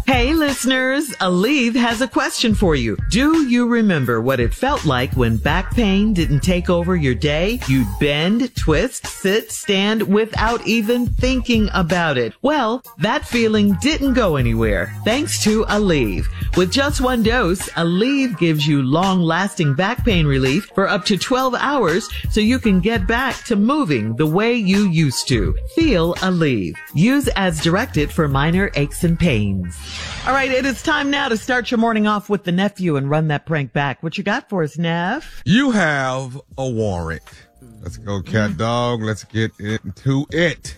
Hey listeners, Aleve has a question for you. Do you remember what it felt like when back pain didn't take over your day? You'd bend, twist, sit, stand without even thinking about it. Well, that feeling didn't go anywhere thanks to Aleve. With just one dose, Aleve gives you long-lasting back pain relief for up to 12 hours so you can get back to moving the way you used to. Feel Aleve. Use as directed for minor aches and pains. All right, it is time now to start your morning off with the nephew and run that prank back. What you got for us, Neff? You have a warrant. Let's go, cat dog. Let's get into it.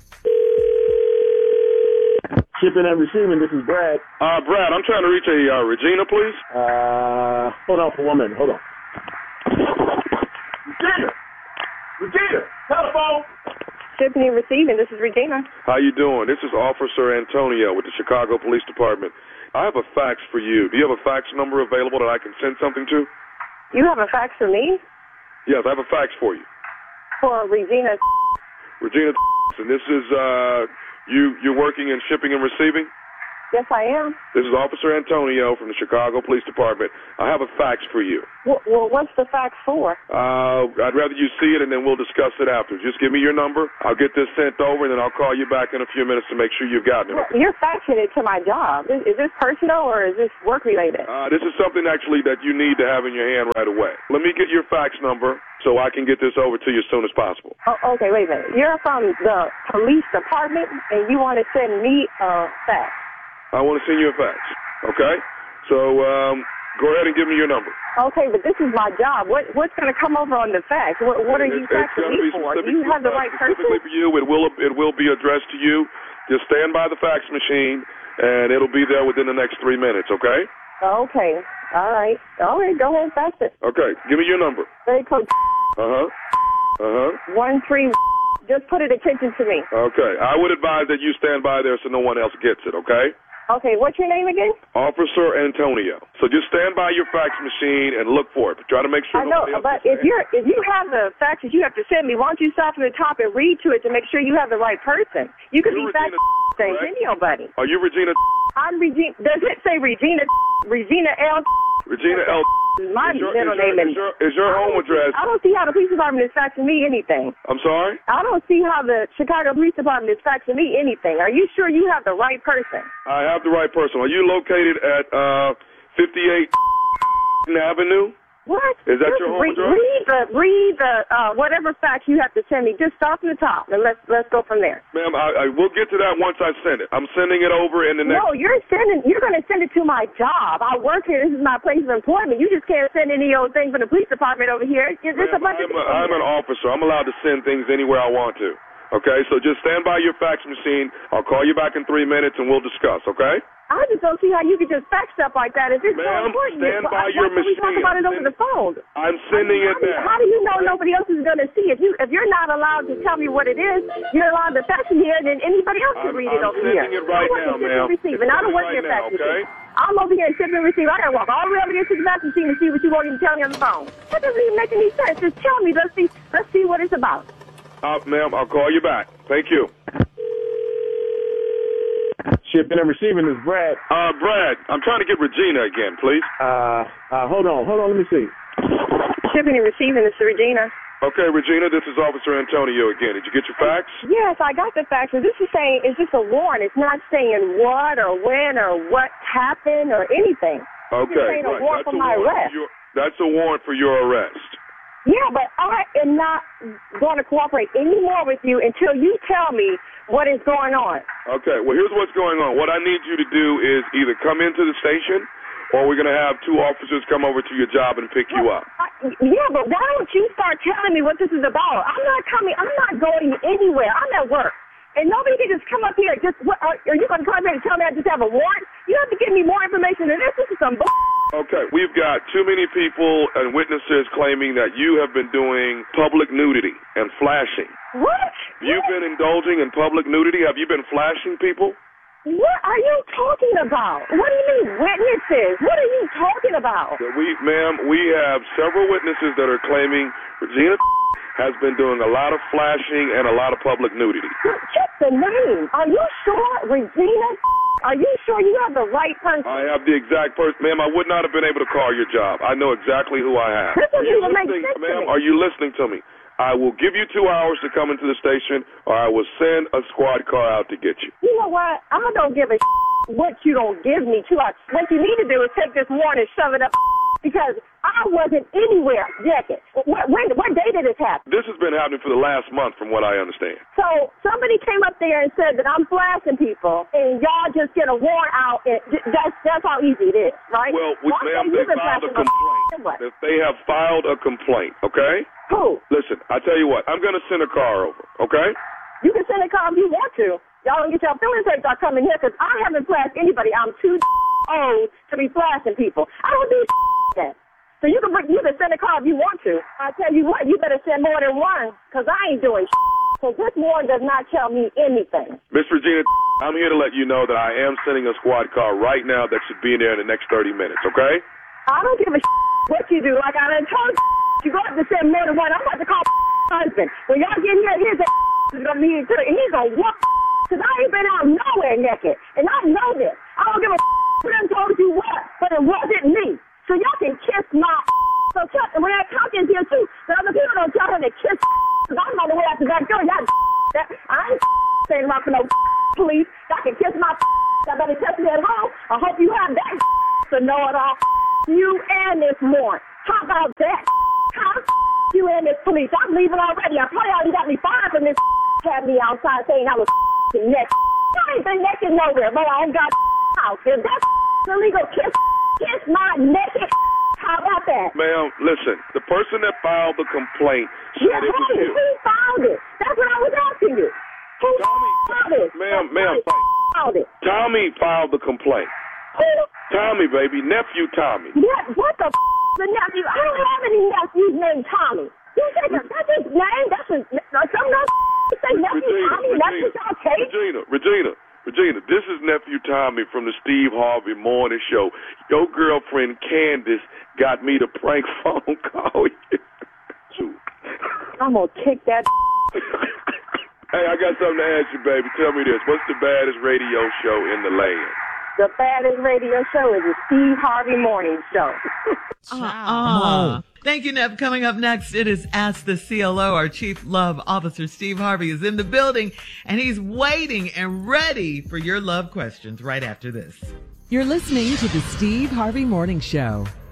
Shipping and receiving, this is Brad. Brad, I'm trying to reach a Regina, please. Hold on for 1 minute. Hold on. Regina, telephone. Shipping and receiving, this is Regina. How you doing? This is Officer Antonio with the Chicago Police Department. I have a fax for you. Do you have a fax number available that I can send something to? You have a fax for me? Yes, I have a fax for you. For Regina. Regina, and this is, you're working in shipping and receiving? Yes, I am. This is Officer Antonio from the Chicago Police Department. I have a fax for you. Well, what's the fax for? I'd rather you see it, and then we'll discuss it after. Just give me your number. I'll get this sent over, and then I'll call you back in a few minutes to make sure you've gotten it. Well, you're faxing it to my job. Is this personal, or is this work-related? This is something, actually, that you need to have in your hand right away. Let me get your fax number so I can get this over to you as soon as possible. Oh, okay, wait a minute. You're from the police department, and you want to send me a fax? I want to send you a fax, okay? So go ahead and give me your number. Okay, but this is my job. What's going to come over on the fax? What are you faxing me for? Do you have the right person? Specifically for you, it will be addressed to you. Just stand by the fax machine, and it'll be there within the next 3 minutes, okay? Okay. All right. Go ahead, fax it. Okay, give me your number. Very close. 13. Just put it attention to me. Okay. I would advise that you stand by there so no one else gets it, okay? Okay, what's your name again? Officer Antonio. So just stand by your fax machine and look for it. Try to make sure. I know, but if you have the faxes you have to send me, why don't you start from the top and read to it to make sure you have the right person? You could be faxing things, anybody. Are you Regina? I'm Regina. Does it say Regina? Regina L. Regina L. My middle name is your home address. I don't see how the police department is faxing me anything. I'm sorry? I don't see how the Chicago Police Department is faxing me anything. Are you sure you have the right person? I have the right person. Are you located at 58 Avenue? What? Is that your home address? Read the whatever fax you have to send me. Just start from the top and let's go from there. Ma'am, I will get to that once I send it. I'm sending it over in the next. No, you're going to send it to my job. I work here. This is my place of employment. You just can't send any old thing from the police department over here. I'm an officer. I'm allowed to send things anywhere I want to. Okay, so just stand by your fax machine. I'll call you back in 3 minutes and we'll discuss. Okay? I just don't see how you could just fax stuff like that. If it's so important, stand by your machine. We talk about it over the phone. I'm sending it now. How do you know nobody else is going to see it? If you're not allowed to tell me what it is, you're allowed to fax it here, and then anybody else can read it over here. I'm sending it right now, ma'am. I don't work here fax machine. I'm over here and shipping and receiving. I got to walk all the way over here to the fax machine to see what you won't even tell me on the phone. That doesn't even make any sense. Just tell me. Let's see what it's about. Ma'am, I'll call you back. Thank you. Shipping and receiving is Brad. Brad, I'm trying to get Regina again, please. Hold on, let me see. Shipping and receiving, this is Regina. Okay, Regina, this is Officer Antonio again. Did you get your fax? Yes, I got the fax. This is saying, it's just a warrant. It's not saying what or when or what happened or anything. Okay, it's saying a warrant for my arrest. That's a warrant for your arrest. Yeah, but I am not going to cooperate anymore with you until you tell me what is going on. Okay, well, here's what's going on. What I need you to do is either come into the station or we're going to have 2 officers come over to your job and pick you up. Yeah, but why don't you start telling me what this is about? I'm not going anywhere. I'm at work. And nobody can just come up here. Are you going to come here and tell me I just have a warrant? You have to give me more information than this. This is some Okay, we've got too many people and witnesses claiming that you have been doing public nudity and flashing. What? You've been indulging in public nudity? Have you been flashing people? What are you talking about? What do you mean witnesses? What are you talking about? Ma'am, we have several witnesses that are claiming Regina has been doing a lot of flashing and a lot of public nudity. Check the name. Are you sure Regina Are you sure you have the right person? I have the exact person. Ma'am, I would not have been able to call your job. I know exactly who I have. This doesn't even make sense to Ma'am, me. are you listening to me? I will give you 2 hours to come into the station, or I will send a squad car out to get you. You know what? I don't give a what you don't give me 2 hours. What you need to do is take this warning and shove it up because I wasn't anywhere naked. What day did this happen? This has been happening for the last month from what I understand. So somebody came up there and said that I'm flashing people, and y'all just get a warrant out. And that's how easy it is, right? Well, ma'am, they filed a complaint. If they have filed a complaint, okay? Who? Listen, I tell you what, I'm going to send a car over, okay? You can send a car if you want to. Y'all don't get your feelings hurt by coming here because I haven't flashed anybody. I'm too old to be flashing people. I don't do that. So you can send a car if you want to. I tell you what, you better send more than one because I ain't doing So this warrant does not tell me anything. Miss Regina, I'm here to let you know that I am sending a squad car right now that should be in there in the next 30 minutes, okay? I don't give a what you do. Like I done told you go up to send more than one. I'm about to call husband. When y'all get here, his is going to be here too, and he's going to whoop because I ain't been out nowhere naked. And I know this. I don't give a who done told you what, but it wasn't me. So y'all can kiss my So Chuck, when that Chuck is here too, the other people don't tell him to kiss because I'm on the way out the back door. Y'all I ain't saying about for no police. Y'all can kiss my I better test me at home. I hope you have that to know it all. You and this morning. How about that? Huh? You and this police. I'm leaving already. I probably already got me fired from this had me outside saying I was naked. I ain't been naked nowhere, but I ain't got house. If that's illegal, kiss my naked. How about that? Ma'am, listen. The person that filed the complaint said it was you. Who found it? That's what I was asking you. Who found it? Ma'am. Found it. Tommy filed the complaint. Who? Tommy, baby. Nephew Tommy. What the the nephew? I don't have any nephews named Tommy. You say that's his name? That's his, some say nephew Tommy? That's what y'all take? Regina, this is nephew Tommy from the Steve Harvey Morning Show. Your girlfriend Candace got me to prank phone call you. I'm going to kick that. Hey, I got something to ask you, baby. Tell me this. What's the baddest radio show in the land? The baddest radio show is the Steve Harvey Morning Show. Thank you, Nev. Coming up next, it is Ask the CLO. Our Chief Love Officer, Steve Harvey, is in the building, and he's waiting and ready for your love questions right after this. You're listening to the Steve Harvey Morning Show.